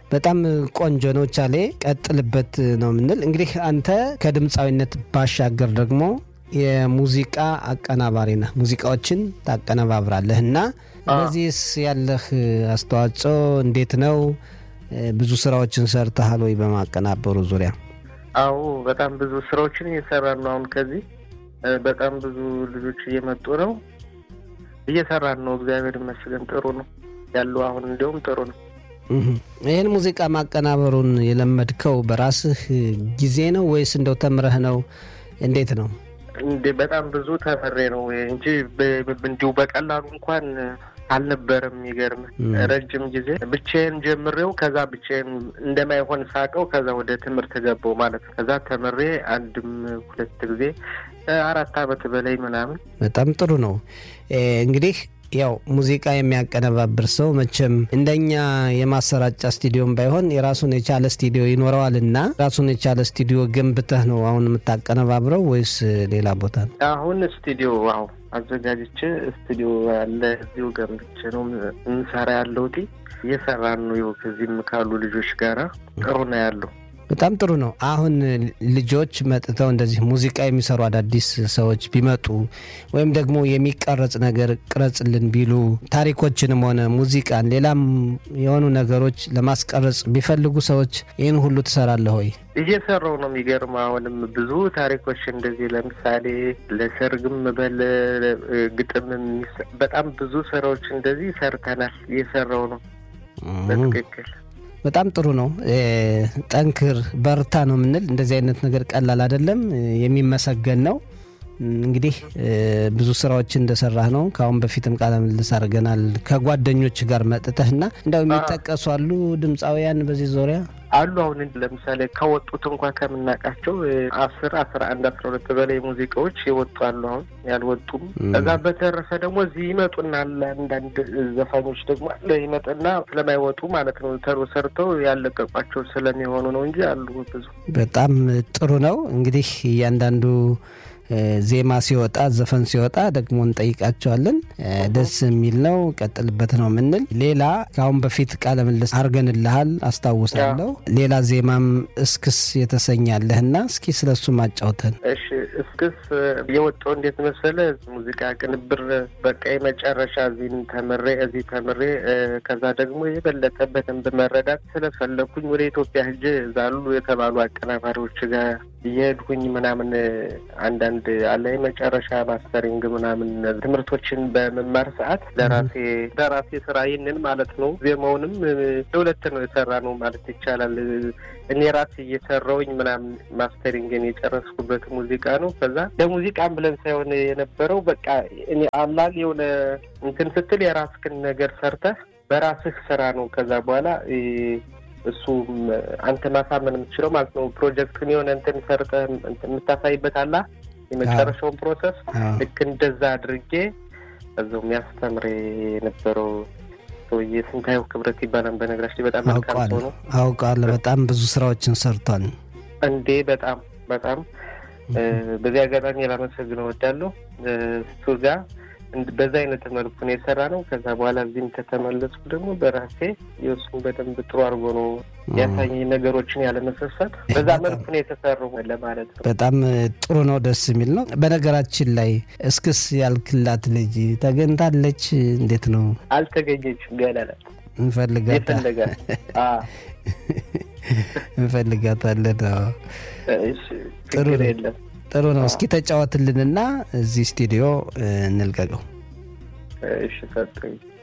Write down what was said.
በጣም ቆንጆ ነው ቻሌ ቀጥልበት ነው ምንል። እንግዲህ አንተ ከድምጻዊነት ባሻገር ደግሞ የሙዚቃ አቀናባሪ ነህ፣ ሙዚቃዎችን ታቀነባብራለህና በዚህስ ያለህ አስተዋጽኦ እንዴት ነው? ብዙ ስራዎችን ሰርተሃል ወይ በማቀናበሩ ዙሪያ? አዎ በጣም ብዙ ስራዎችን እየሰራን ነው። አሁን ከዚህ በጣም ብዙ ልጆች እየመጡ ነው፣ እየሰራን ነው። እግዚአብሔር ይመስገን ጥሩ ነው ያለው። አሁን እንደውም ጥሩ ነው። ይሄን ሙዚቃ ማቀናበሩን የለመድከው በራስህ ጊዜ ነው ወይስ እንደው ተምረህ ነው? እንዴት ነው? በጣም ብዙ ተመሬ ነው እንጂ እንዲሁ በቀላሉ እንኳን አልነበረም። ይገርም ረጅም ጊዜ ብቻዬን ጀምሬው ከዛ ብቻዬን እንደማይሆን ሳቀው ከዛ ወደ ትምህርት ገባው ማለት ነው። ከዛ ተመሬ አንድም ሁለት ጊዜ 4 አመት በላይ ምናምን። በጣም ጥሩ ነው። እንግዲህ ያው ሙዚቃ የሚያቀነባብር ሰው መቼም እንደኛ የማሰራጫ ስቱዲዮም ባይሆን የራሱን የቻለ ስቱዲዮ ይኖረዋልና ራሱን የቻለ ስቱዲዮ ገንብተህ ነው አሁን የምታቀነባብረው ወይስ ሌላ ቦታ ነው? አሁን ስቱዲዮ አዘጋጅቼ ስቱዲዮ ያለ እዚሁ ገንብቼ ነው እንሰራ ያለሁት። እየሰራን ነው ከዚህም ካሉ ልጆች ጋራ ጥሩ ነው ያለው። በጣም ጥሩ ነው። አሁን ልጆች መጥተው እንደዚህ ሙዚቃ የሚሰሩ አዳዲስ ሰዎች ቢመጡ ወይም ደግሞ የሚቀረጽ ነገር ቅረጽልን ቢሉ ታሪኮችንም ሆነ ሙዚቃን ሌላም የሆኑ ነገሮች ለማስቀረጽ ቢፈልጉ ሰዎች ይህን ሁሉ ትሰራለህ ወይ? እየሰራው ነው። የሚገርም አሁንም ብዙ ታሪኮች እንደዚህ ለምሳሌ ለሰርግም ግጥም በጣም ብዙ ስራዎች እንደዚህ ሰርተናል። እየሰራው ነው። በትክክል በጣም ጥሩ ነው። ጠንክር በርታ ነው ምንል። እንደዚህ አይነት ነገር ቀላል አይደለም፣ የሚመሰገን ነው። እንግዲህ ብዙ ስራዎችን እንደሰራህ ነው። ካሁን በፊትም ቃለ ምልልስ አድርገናል ከጓደኞች ጋር መጥተህና እንደው የሚጠቀሱ አሉ ድምጻውያን በዚህ ዙሪያ አሉ። አሁን ለምሳሌ ከወጡት እንኳን ከምናቃቸው 10 11 12 በላይ ሙዚቃዎች ይወጡ አሉ። አሁን ያልወጡም ከዛ በተረፈ ደግሞ እዚህ ይመጡና አንዳንድ ዘፋኞች ደግሞ ይመጡና ስለማይወጡ ማለት ነው ሰርተው ያለቀቋቸው ስለሚሆኑ ነው እንጂ አሉ ብዙ። በጣም ጥሩ ነው። እንግዲህ እያንዳንዱ ዜማ ሲወጣ ዘፈን ሲወጣ ደግሞ እንጠይቃቸዋለን። ደስ የሚል ነው፣ ቀጥልበት ነው ምንል። ሌላ ካሁን በፊት ቃለ ምልልስ አርገንልሃል አስታውሳለሁ። ሌላ ዜማም እስክስ የተሰኛለህና እስኪ ስለሱ ማጫውተን። እሺ እስክስ የወጣው እንዴት መሰለ? ሙዚቃ ቅንብር በቃ የመጨረሻ እዚህ ተምሬ ከዛ ደግሞ የበለጠ በደንብ መረዳት ስለፈለኩኝ ወደ ኢትዮጵያ ሄጄ ዛሉ የተባሉ አቀናባሪዎች ጋር እየሄድኩኝ ምናምን አንዳንድ አለ የመጨረሻ ማስተሪንግ ምናምን ትምህርቶችን በመማር ሰዓት ለራሴ ስራ ይሄንን ማለት ነው። ዜማውንም ለሁለት ነው የሰራ ነው ማለት ይቻላል። እኔ ራሴ እየሰራውኝ ምናምን ማስተሪንግን የጨረስኩበት ሙዚቃ ነው። ከዛ ለሙዚቃም ብለን ሳይሆን የነበረው በቃ እኔ አላል የሆነ እንትን ስትል የራስህን ነገር ሰርተህ በራስህ ስራ ነው። ከዛ በኋላ እሱ አንተ ማሳመን የምትችለው ማለት ነው። ፕሮጀክቱን የሆነ እንትን ሰርተህ የምታሳይበት አላ የመጨረሻውን ፕሮሰስ ልክ እንደዛ አድርጌ እዛው የሚያስተምር የነበረው ሰውዬ ስንታየው ክብረት ይባላል። በነገራችን በጣም መልካም ሰው ነው። አውቃለሁ። በጣም ብዙ ስራዎችን ሰርቷል እንዴ። በጣም በዚህ አጋጣሚ ላመሰግነው እወዳለሁ። እሱ ጋር በዛ አይነት መልኩ ነው የሰራ ነው። ከዛ በኋላ እዚህም ከተመለስኩ ደግሞ በራሴ የእሱን በደንብ ጥሩ አድርጎ ነው ያሳየኝ ነገሮችን ያለመሰሳት። በዛ መልኩ ነው የተሰራው ለማለት ነው። በጣም ጥሩ ነው፣ ደስ የሚል ነው። በነገራችን ላይ እስክስ ያልክላት ልጅ ተገኝታለች? እንዴት ነው? አልተገኘችም ገና ናት። እንፈልጋታለን። እሺ ጥሩ ነው። ጥሩ ነው። እስኪ ተጫወትልንና እዚህ ስቱዲዮ እንልቀቀው። እሺ ሰጥኝ።